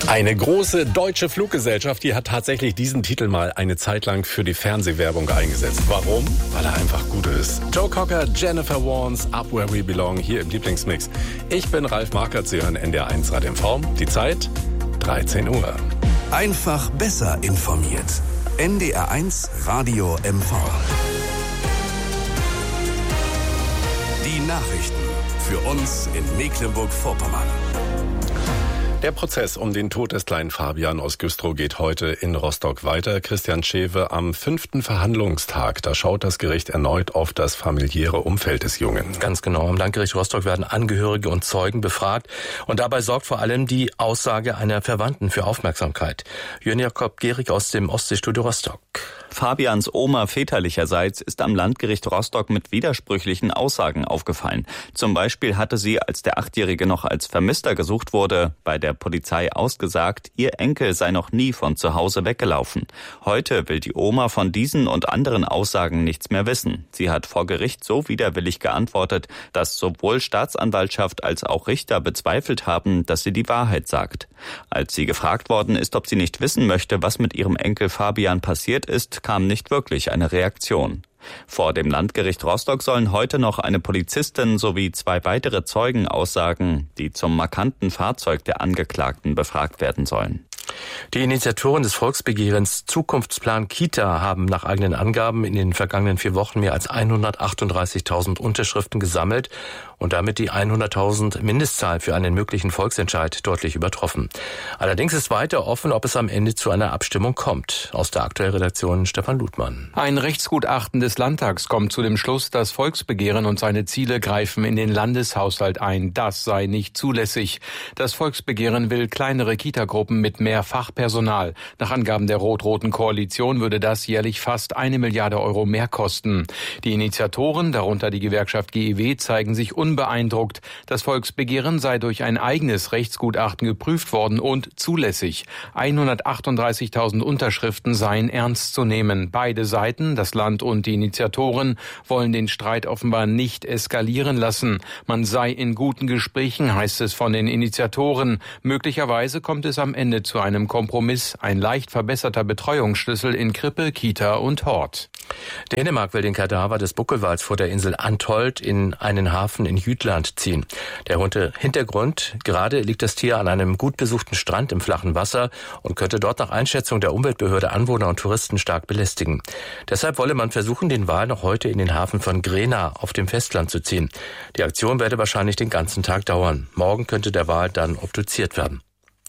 Eine große deutsche Fluggesellschaft, die hat tatsächlich diesen Titel mal eine Zeit lang für die Fernsehwerbung eingesetzt. Warum? Weil er einfach gut ist. Joe Cocker, Jennifer Warnes, Up Where We Belong, hier im Lieblingsmix. Ich bin Ralf Markert, Sie hören NDR1 Radio MV. Die Zeit 13 Uhr. Einfach besser informiert. NDR1 Radio MV. Die Nachrichten für uns in Mecklenburg-Vorpommern. Der Prozess um den Tod des kleinen Fabian aus Güstrow geht heute in Rostock weiter. Christian Schewe am 5. Verhandlungstag. Da schaut das Gericht erneut auf das familiäre Umfeld des Jungen. Ganz genau. Am Landgericht Rostock werden Angehörige und Zeugen befragt. Und dabei sorgt vor allem die Aussage einer Verwandten für Aufmerksamkeit. Jörn Jakob Gehrig aus dem Ostseestudio Rostock. Fabians Oma väterlicherseits ist am Landgericht Rostock mit widersprüchlichen Aussagen aufgefallen. Zum Beispiel hatte sie, als der 8-Jährige noch als Vermisster gesucht wurde, bei der Polizei ausgesagt, ihr Enkel sei noch nie von zu Hause weggelaufen. Heute will die Oma von diesen und anderen Aussagen nichts mehr wissen. Sie hat vor Gericht so widerwillig geantwortet, dass sowohl Staatsanwaltschaft als auch Richter bezweifelt haben, dass sie die Wahrheit sagt. Als sie gefragt worden ist, ob sie nicht wissen möchte, was mit ihrem Enkel Fabian passiert ist, kam nicht wirklich eine Reaktion. Vor dem Landgericht Rostock sollen heute noch eine Polizistin sowie 2 weitere Zeugen aussagen, die zum markanten Fahrzeug der Angeklagten befragt werden sollen. Die Initiatoren des Volksbegehrens Zukunftsplan Kita haben nach eigenen Angaben in den vergangenen 4 Wochen mehr als 138.000 Unterschriften gesammelt und damit die 100.000 Mindestzahl für einen möglichen Volksentscheid deutlich übertroffen. Allerdings ist weiter offen, ob es am Ende zu einer Abstimmung kommt. Aus der Aktuellredaktion Stefan Ludmann. Ein Rechtsgutachten des Landtags kommt zu dem Schluss, das Volksbegehren und seine Ziele greifen in den Landeshaushalt ein. Das sei nicht zulässig. Das Volksbegehren will kleinere Kitagruppen mit mehr Fachpersonal. Nach Angaben der rot-roten Koalition würde das jährlich fast 1 Milliarde Euro mehr kosten. Die Initiatoren, darunter die Gewerkschaft GEW, zeigen sich unbeeindruckt. Das Volksbegehren sei durch ein eigenes Rechtsgutachten geprüft worden und zulässig. 138.000 Unterschriften seien ernst zu nehmen. Beide Seiten, das Land und die Initiatoren, wollen den Streit offenbar nicht eskalieren lassen. Man sei in guten Gesprächen, heißt es von den Initiatoren. Möglicherweise kommt es am Ende zu einem Kompromiss, ein leicht verbesserter Betreuungsschlüssel in Krippe, Kita und Hort. Dänemark will den Kadaver des Buckelwals vor der Insel Antolt in einen Hafen in Jütland ziehen. Der Hintergrund: gerade liegt das Tier an einem gut besuchten Strand im flachen Wasser und könnte dort nach Einschätzung der Umweltbehörde Anwohner und Touristen stark belästigen. Deshalb wolle man versuchen, den Wal noch heute in den Hafen von Grena auf dem Festland zu ziehen. Die Aktion werde wahrscheinlich den ganzen Tag dauern. Morgen könnte der Wal dann obduziert werden.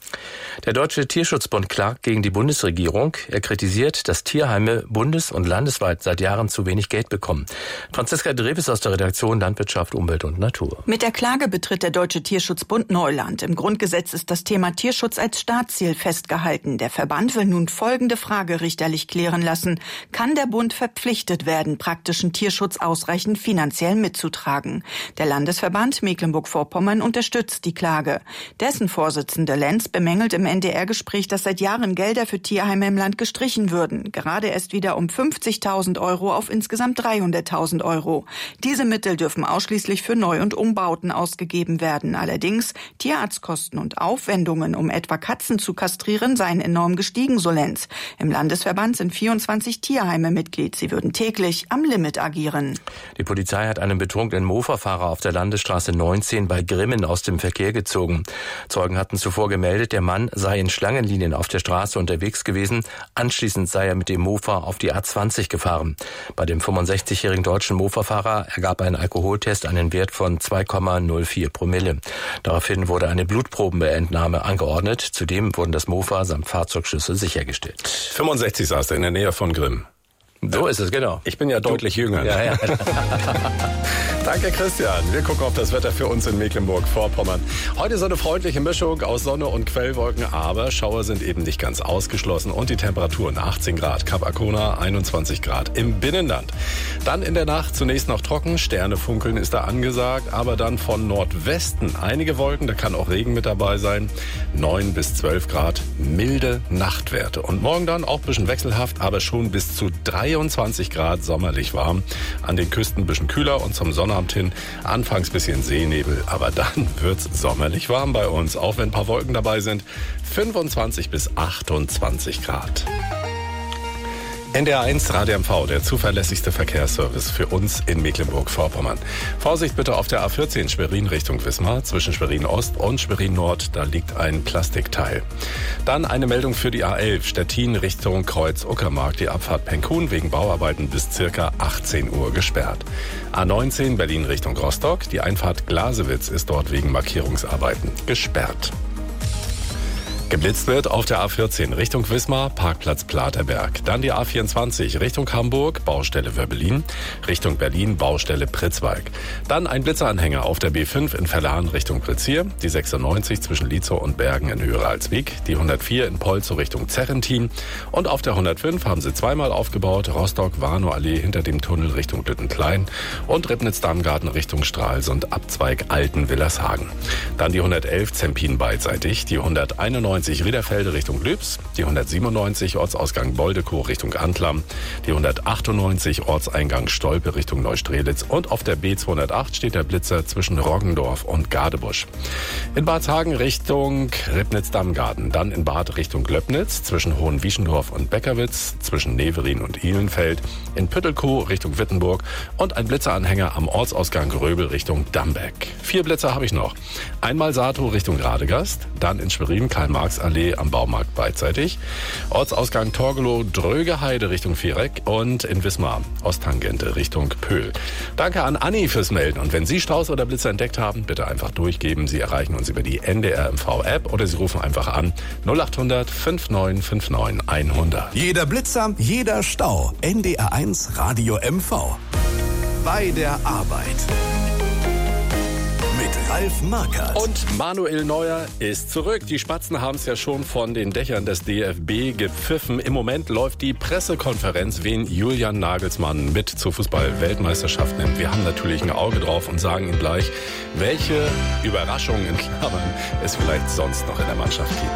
Der Deutsche Tierschutzbund klagt gegen die Bundesregierung. Er kritisiert, dass Tierheime bundes- und landesweit seit Jahren zu wenig Geld bekommen. Franziska Dreves aus der Redaktion Landwirtschaft, Umwelt und Natur. Mit der Klage betritt der Deutsche Tierschutzbund Neuland. Im Grundgesetz ist das Thema Tierschutz als Staatsziel festgehalten. Der Verband will nun folgende Frage richterlich klären lassen. Kann der Bund verpflichtet werden, praktischen Tierschutz ausreichend finanziell mitzutragen? Der Landesverband Mecklenburg-Vorpommern unterstützt die Klage. Dessen Vorsitzende Lenz bemängelt im NDR-Gespräch, dass seit Jahren Gelder für Tierheime im Land gestrichen würden. Gerade erst wieder um 50.000 Euro auf insgesamt 300.000 Euro. Diese Mittel dürfen ausschließlich für Neu- und Umbauten ausgegeben werden. Allerdings Tierarztkosten und Aufwendungen, um etwa Katzen zu kastrieren, seien enorm gestiegen, so Lenz. Im Landesverband sind 24 Tierheime Mitglied. Sie würden täglich am Limit agieren. Die Polizei hat einen betrunkenen Mofa-Fahrer auf der Landesstraße 19 bei Grimmen aus dem Verkehr gezogen. Zeugen hatten zuvor gemeldet, der Mann sei in Schlangenlinien auf der Straße unterwegs gewesen. Anschließend sei er mit dem Mofa auf die A20 gefahren. Bei dem 65-jährigen deutschen Mofa-Fahrer ergab ein Alkoholtest einen Wert von 2,04 Promille. Daraufhin wurde eine Blutprobenentnahme angeordnet. Zudem wurden das Mofa samt Fahrzeugschlüssel sichergestellt. 65 saß er in der Nähe von Grimm. So ist es, genau. Ich bin ja deutlich jünger. Ja. Danke, Christian. Wir gucken auf das Wetter für uns in Mecklenburg-Vorpommern. Heute so eine freundliche Mischung aus Sonne und Quellwolken, aber Schauer sind eben nicht ganz ausgeschlossen. Und die Temperaturen 18 Grad, Kap Arkona 21 Grad im Binnenland. Dann in der Nacht zunächst noch trocken, Sternefunkeln ist da angesagt, aber dann von Nordwesten einige Wolken, da kann auch Regen mit dabei sein. 9 bis 12 Grad, milde Nachtwerte. Und morgen dann auch ein bisschen wechselhaft, aber schon bis zu 23 Grad sommerlich warm. An den Küsten ein bisschen kühler und zum Sonnabend unverwärmt hin. Anfangs bisschen Seenebel, aber dann wird's sommerlich warm bei uns, auch wenn ein paar Wolken dabei sind. 25 bis 28 Grad. NDR1 Radio MV, der zuverlässigste Verkehrsservice für uns in Mecklenburg-Vorpommern. Vorsicht bitte auf der A14 Schwerin Richtung Wismar, zwischen Schwerin Ost und Schwerin Nord, da liegt ein Plastikteil. Dann eine Meldung für die A11 Stettin Richtung Kreuz-Uckermark, die Abfahrt Penkun wegen Bauarbeiten bis circa 18 Uhr gesperrt. A19 Berlin Richtung Rostock, die Einfahrt Glasewitz ist dort wegen Markierungsarbeiten gesperrt. Geblitzt wird auf der A14 Richtung Wismar, Parkplatz Platerberg. Dann die A24 Richtung Hamburg, Baustelle Wöbbelin. Richtung Berlin, Baustelle Pritzwalk. Dann ein Blitzeranhänger auf der B5 in Verlahen Richtung Prizier. Die 96 zwischen Lietzow und Bergen in Höhere-Alswiek. Die 104 in Polzow Richtung Zerrentin. Und auf der 105 haben sie zweimal aufgebaut. Rostock-Warnow-Allee hinter dem Tunnel Richtung Lüttenklein. Und Ribnitz-Dammgarten Richtung Stralsund, Abzweig Alten-Willershagen. Dann die 111 Zempin beidseitig. Die 191 Riederfelde Richtung Lübs, die 197 Ortsausgang Boldekow Richtung Antlam, die 198 Ortseingang Stolpe Richtung Neustrelitz und auf der B208 steht der Blitzer zwischen Roggendorf und Gadebusch. In Badshagen Richtung Ribnitz-Dammgarten, dann in Bad Richtung Löbnitz, zwischen Hohenwieschendorf und Beckerwitz, zwischen Neverin und Ihlenfeld, in Püttelkow Richtung Wittenburg und ein Blitzeranhänger am Ortsausgang Gröbel Richtung Dambeck. 4 Blitzer habe ich noch. Einmal Satow Richtung Radegast, dann in Schwerin Karl-Marx-Allee am Baumarkt beidseitig, Ortsausgang Torgelow Drögeheide Richtung Viereck und in Wismar Osttangente Richtung Pöhl. Danke an Anni fürs Melden und wenn Sie Staus oder Blitzer entdeckt haben, bitte einfach durchgeben. Sie erreichen uns über die NDR MV App oder Sie rufen einfach an 0800 5959 100. Jeder Blitzer, jeder Stau. NDR1 Radio MV. Bei der Arbeit. Mit Ralf Markert. Und Manuel Neuer ist zurück. Die Spatzen haben es ja schon von den Dächern des DFB gepfiffen. Im Moment läuft die Pressekonferenz, wen Julian Nagelsmann mit zur Fußball-Weltmeisterschaft nimmt. Wir haben natürlich ein Auge drauf und sagen ihm gleich, welche Überraschungen in Klammern es vielleicht sonst noch in der Mannschaft gibt.